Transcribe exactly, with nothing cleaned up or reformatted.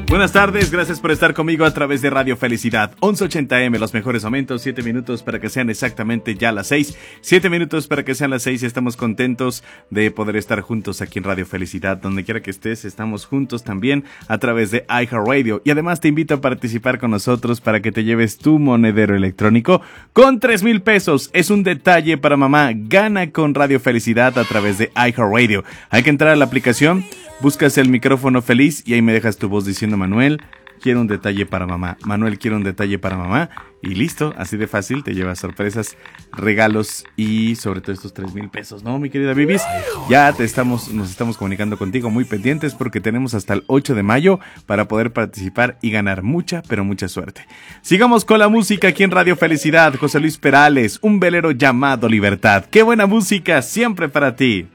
Buenas tardes, gracias por estar conmigo a través de Radio Felicidad once ochenta eme, los mejores momentos, siete minutos para que sean exactamente ya las seis, siete minutos para que sean las seis y estamos contentos de poder estar juntos aquí en Radio Felicidad, donde quiera que estés, estamos juntos también a través de iHeartRadio y además te invito a participar con nosotros para que te lleves tu monedero electrónico con tres mil pesos, es un detalle para mamá, gana con Radio Felicidad a través de iHeartRadio, hay que entrar a la aplicación, buscas el micrófono feliz y ahí me dejas tu voz diciendo Manuel, quiero un detalle para mamá. Manuel, quiero un detalle para mamá. Y listo, así de fácil, te llevas sorpresas, regalos y sobre todo estos tres mil pesos, ¿no, mi querida Bibis? Ya te estamos, nos estamos comunicando contigo, muy pendientes porque tenemos hasta el ocho de mayo para poder participar y ganar mucha, pero mucha suerte. Sigamos con la música aquí en Radio Felicidad. José Luis Perales, un velero llamado Libertad. ¡Qué buena música! Siempre para ti.